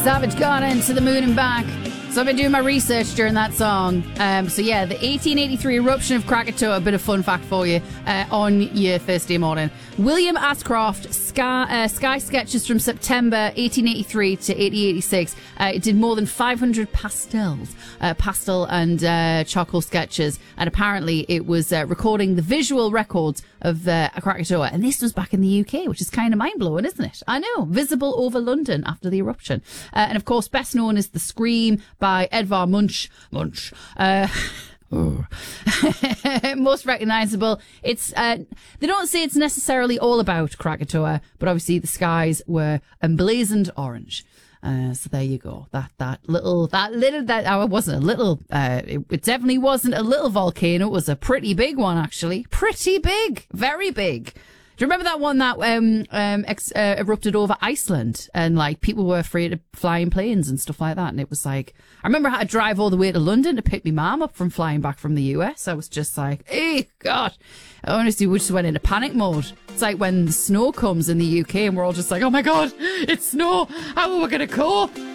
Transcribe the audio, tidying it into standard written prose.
Savage Garden to the moon and back. So I've been doing my research during that song. So yeah, the 1883 eruption of Krakatoa, a bit of fun fact for you on your Thursday morning. William Ashcroft, Sky Sketches from September 1883 to 1886. It did more than 500 pastel and charcoal sketches. And apparently it was recording the visual records of Krakatoa. And this was back in the UK, which is kind of mind-blowing, isn't it? I know. Visible over London after the eruption. And of course, best known is The Scream by Edvard Munch. Most recognisable. It's they don't say it's necessarily all about Krakatoa, but obviously the skies were emblazoned orange. So there you go. It definitely wasn't a little volcano. It was a pretty big one, actually. Pretty big. Very big. Do you remember that one that erupted over Iceland, and like people were afraid of flying planes and stuff like that? And it was like, I remember I had to drive all the way to London to pick my mum up from flying back from the US. I was just like, hey, God. Honestly, we just went into panic mode. It's like when the snow comes in the UK and we're all just like, oh my God, it's snow. How are we going to cope?